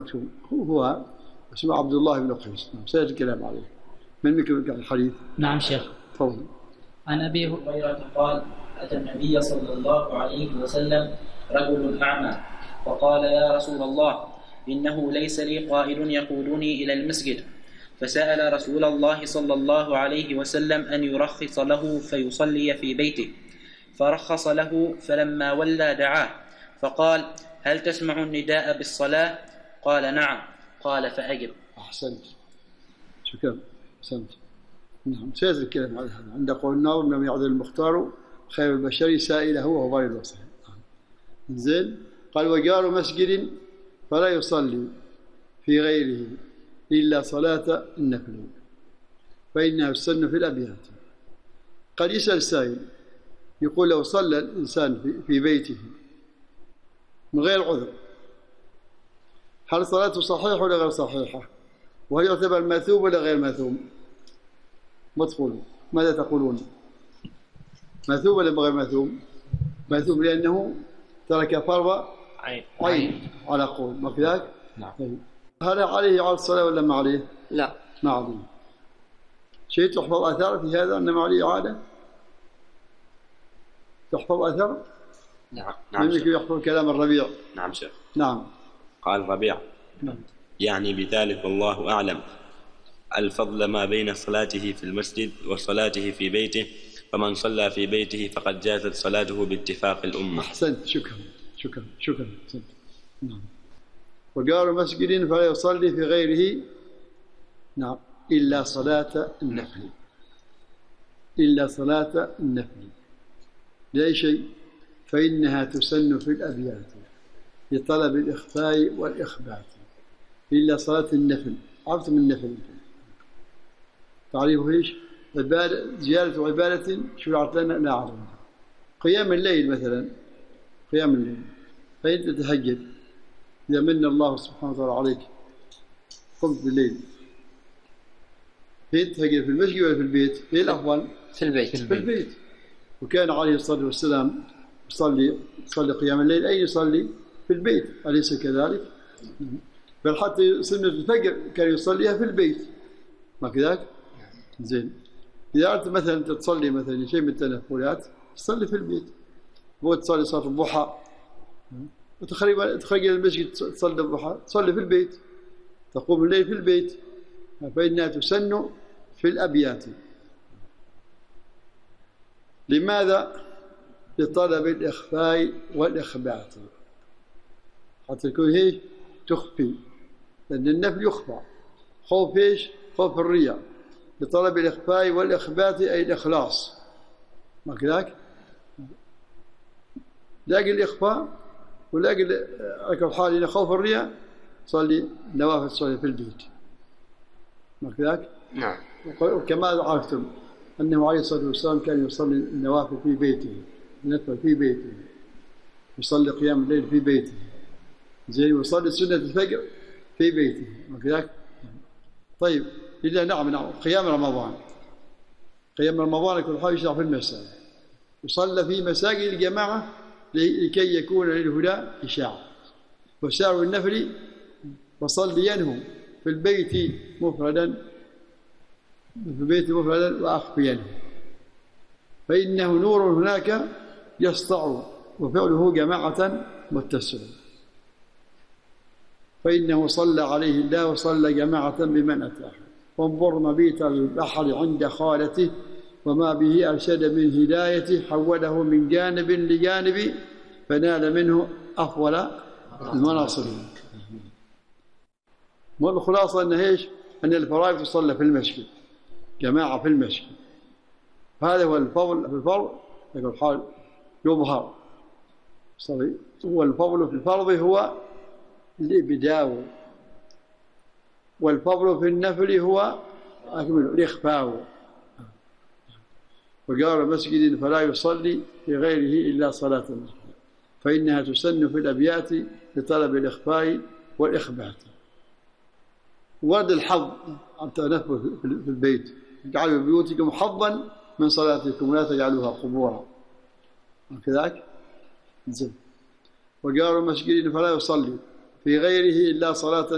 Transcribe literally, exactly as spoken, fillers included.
هو اسمه عبد الله بن قيس. سيأتي الكلام عليه. من يمكن الحديث؟ نعم شيخ. تفضل. عن أبي هريرة قال: أتى النبي صلى الله عليه وسلم رجل أعمى فقال: يا رسول الله، إنه ليس لي قائد يقودني إلى المسجد، فسأل رسول الله صلى الله عليه وسلم أن يرخص له فيصلي في بيته، فرخص له، فلما ولى دعاه فقال: هل تسمع النداء بالصلاة؟ قال: نعم. قال: فأجب. أحسنت، شكرا، أحسنت. نعم، سيأتي الكلام على هذا. عند قول الناظم: لم يعدل المختار خير البشر سائله وهو غير الوصف. زين. قال: وجار مسجد فلا يصلي في غيره إلا صلاة النفل فإنها يسن في الأبيات. قد يسأل سائل يقول: لو صلى الإنسان في بيته من غير عذر هل صلاته صحيحة ولا غير صحيحة؟ وهل يعتبر مثوب ولا غير مثوب؟ ما تقولون؟ ماذا تقولون؟ مثوب ولا غير مثوب؟ مثوب لأنه ترك فرض عين عين على قول، ما في ذاك؟ نعم. هل عليه على الصلاة ولا ما عليه؟ لا، ما عليه. شيء تحفظ أثار في هذا أن ما عليه إعادة؟ تحفظ أثر؟ نعم. نعم شيخ. يحفظ كلام الربيع. نعم شيخ. نعم. قال الربيع: نعم. يعني بذلك والله أعلم الفضل ما بين صلاته في المسجد وصلاته في بيته، فمن صلى في بيته فقد جازت صلاته باتفاق الأمة. أحسنت، شكرا شكرا شكرا. أحسنت. نعم. وجار مسجد فلا يصلي في غيره نعم إلا صلاة النفل إلا صلاة النفل لأي شيء؟ فإنها تسن في الأبيات لطلب الإخفاء والإخبات إلا صلاة النفل. عرفتم النفل؟ تعريفه إيش؟ عبادة، زيادة عبادة شرعت لنا نعلم. قيام الليل مثلا، قيام الليل فإنت تتهجد إذا من الله سبحانه وتعالى عليك قمت بالليل، فين تهجد؟ في المسجد ولا في البيت؟ إيه الأفضل؟ في البيت. في البيت. وكان عليه الصلاة والسلام يصلي يصلي قيام الليل أين يصلي؟ في البيت، أليس كذلك؟ بل حتى سنة الفجر كان يصليها في البيت، ما كذلك؟ زين. إذا أردت مثلا تصلي مثلا شيء من التنفلات تصلي في البيت، مو تصلي صلاة الضحى وتخرج تخرج إلى المسجد تصلي الضحى، تصلي في البيت، تقوم الليل في البيت، فإنها تسن في الأبيات. لماذا؟ لطلب الإخفاء والإخبات، حتى يكون هيك تخفي، لأن النفل يخفى. خوف إيش؟ خوف الرياء. لطلب الإخفاء والإخبات أي الإخلاص، ما كذاك؟ لاقي الإخفاء ولاقي أكل حال إلى خوف الرياء صلي نوافل صلي في البيت، ما كذاك؟ نعم. وكما عرفتم أنه عليه الصلاة والسلام كان يصلي النوافل في بيته، ينفل في بيته، يصلي قيام الليل في بيته، زين، ويصلي سنة الفجر في بيته، ما كذاك؟ طيب، إلا نعم نعم قيام رمضان، قيام رمضان يكون حال يشرع في المساجد، يصلى في مساجد الجماعة لكي يكون للهدى إشاعة. وسار النفل وصلينه في البيت مفردا في البيت مفردا وأخفينه، فإنه نور هناك يسطع وفعله جماعة متصلا، فإنه صلى عليه الله وصلى جماعة بمن أتاه. وانظر مبيت البحر عند خالته وما به أرشد من هدايته، حوله من جانب لجانب فنال منه أفضل المناصب. والخلاصة أن إيش؟ أن الفرائض تصلى في المسجد جماعة في المسجد، هذا هو الفضل في الفرض. يقول حال يظهر صلي، والفضل في الفرض هو الإبداء، والفضل في النفل هو أكمل الإخفاء. وجار مسجد فلا يصلي في غيره إلا صلاة النفل فإنها تسن في الأبيات لطلب الإخفاء والإخبات. ورد الحظ عن تنفل في البيت: اجعلوا بيوتكم حظا من صلاتكم ولا تجعلوها قبورا، كذلك. زين. وجار مسجد فلا يصلي في غيره إلا صلاة